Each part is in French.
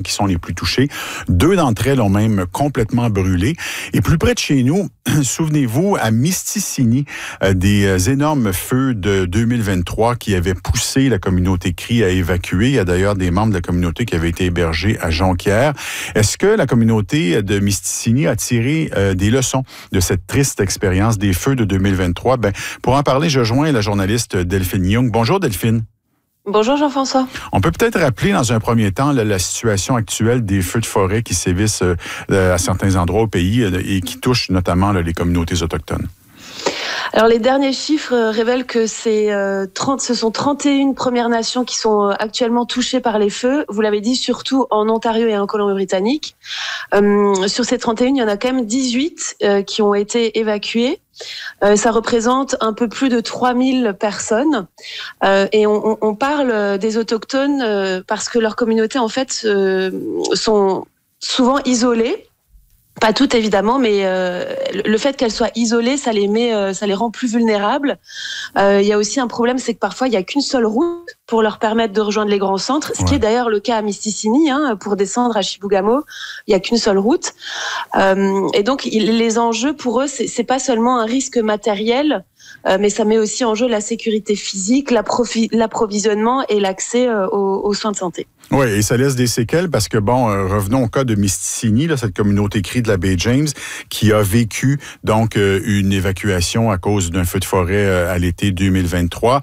qui sont les plus touchées. 2 d'entre elles ont même complètement brûlé. Et plus près de chez nous, souvenez-vous, à Misticini, des énormes feux de 2023 qui avaient poussé la communauté Cri à évacuer. Il y a d'ailleurs des membres de la communauté qui avaient été hébergés à Jonquière. Est-ce que la communauté de Misticini a tiré des leçons de cette triste expérience des feux de 2023? Pour en parler, je joins la journaliste Delphine Young. Bonjour Delphine. Bonjour Jean-François. On peut peut-être rappeler dans un premier temps la situation actuelle des feux de forêt qui sévissent à certains endroits au pays et qui touchent notamment les communautés autochtones. Alors les derniers chiffres révèlent que ce sont 31 Premières Nations qui sont actuellement touchées par les feux. Vous l'avez dit, surtout en Ontario et en Colombie-Britannique. Sur ces 31, il y en a quand même 18 qui ont été évacuées. Ça représente un peu plus de 3000 personnes. Et on parle des Autochtones parce que leurs communautés, en fait, sont souvent isolées. Pas toutes évidemment, mais le fait qu'elles soient isolées, ça les rend plus vulnérables. Il y a aussi un problème, c'est que parfois il y a qu'une seule route pour leur permettre de rejoindre les grands centres, ce qui est d'ailleurs le cas à Misticini, pour descendre à Chibougamau, il y a qu'une seule route. Et donc les enjeux pour eux, c'est pas seulement un risque matériel, mais ça met aussi en jeu la sécurité physique, l'approvisionnement et l'accès aux soins de santé. Oui, et ça laisse des séquelles parce que, revenons au cas de Misticini, cette communauté Cri de la baie James, qui a vécu donc une évacuation à cause d'un feu de forêt à l'été 2023.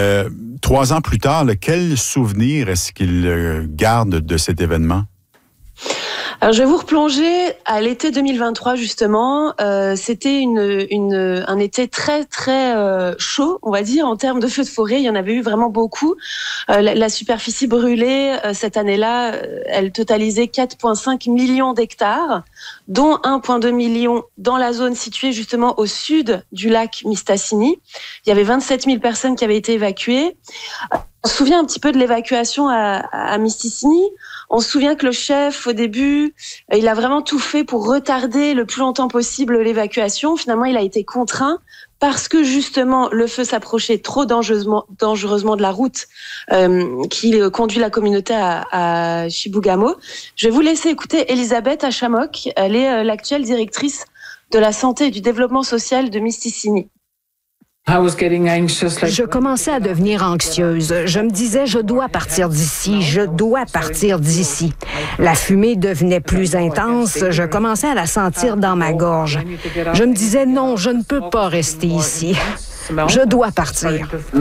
3 ans plus tard, quel souvenir est-ce qu'il garde de cet événement? Alors, je vais vous replonger à l'été 2023, justement. C'était un été très, très chaud, on va dire, en termes de feux de forêt. Il y en avait eu vraiment beaucoup. La superficie brûlée, cette année-là, elle totalisait 4,5 millions d'hectares, dont 1,2 million dans la zone située justement au sud du lac Mistassini. Il y avait 27 000 personnes qui avaient été évacuées. On se souvient un petit peu de l'évacuation à Misticini. On se souvient que le chef, au début, il a vraiment tout fait pour retarder le plus longtemps possible l'évacuation. Finalement, il a été contraint parce que justement, le feu s'approchait trop dangereusement de la route qui conduit la communauté à Chibougamau. Je vais vous laisser écouter Elisabeth Achamok. Elle est l'actuelle directrice de la santé et du développement social de Misticini. Je commençais à devenir anxieuse. Je me disais, je dois partir d'ici, je dois partir d'ici. La fumée devenait plus intense, je commençais à la sentir dans ma gorge. Je me disais, non, je ne peux pas rester ici. Je dois partir.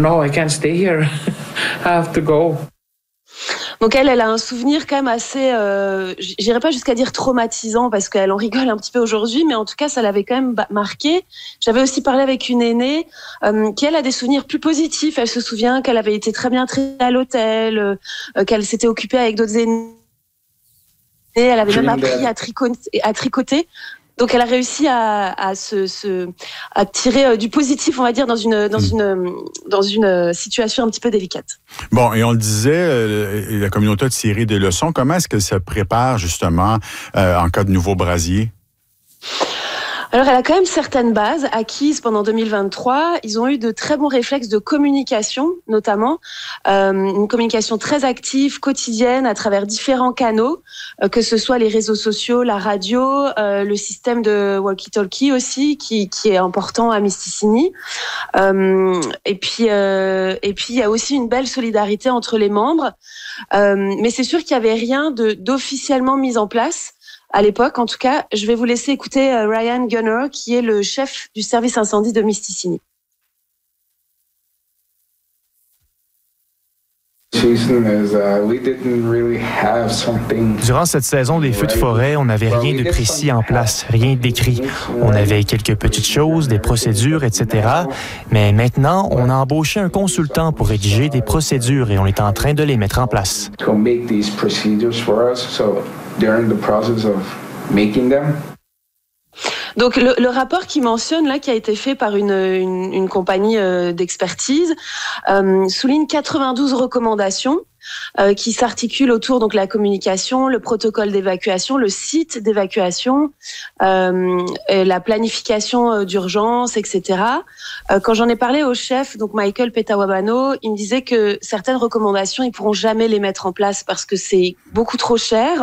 Donc elle a un souvenir quand même assez, j'irais pas jusqu'à dire traumatisant parce qu'elle en rigole un petit peu aujourd'hui, mais en tout cas ça l'avait quand même marqué. J'avais aussi parlé avec une aînée qui elle a des souvenirs plus positifs. Elle se souvient qu'elle avait été très bien traitée à l'hôtel, qu'elle s'était occupée avec d'autres aînés. Elle avait même appris à tricoter. Donc elle a réussi à tirer du positif, on va dire, dans une situation un petit peu délicate. Bon, et on le disait, la communauté a tiré des leçons. Comment est-ce qu'elle se prépare justement en cas de nouveau brasier? Alors, elle a quand même certaines bases acquises pendant 2023. Ils ont eu de très bons réflexes de communication, notamment une communication très active, quotidienne, à travers différents canaux, que ce soit les réseaux sociaux, la radio, le système de walkie-talkie aussi, qui est important à Misticini. Et puis, il y a aussi une belle solidarité entre les membres. Mais c'est sûr qu'il n'y avait rien d'officiellement mis en place. À l'époque, en tout cas, je vais vous laisser écouter Ryan Gunner, qui est le chef du service incendie de Misticini. Durant cette saison des feux de forêt, on n'avait rien de précis en place, rien d'écrit. On avait quelques petites choses, des procédures, etc. Mais maintenant, on a embauché un consultant pour rédiger des procédures et on est en train de les mettre en place. Donc le rapport qui mentionne là, qui a été fait par une compagnie d'expertise, souligne 92 recommandations qui s'articulent autour donc la communication, le protocole d'évacuation, le site d'évacuation, la planification d'urgence, etc. Quand j'en ai parlé au chef, donc Michael Petawabano, il me disait que certaines recommandations, ils pourront jamais les mettre en place parce que c'est beaucoup trop cher.